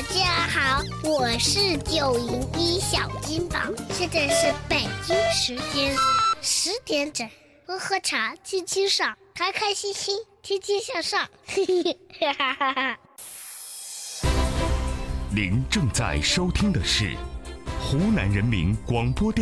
家好，我是901小金宝，现在是北京时间10点整，喝喝茶，轻轻赏，开开心心，天天向上，哈哈哈。 您正在收听的是湖南人民广播电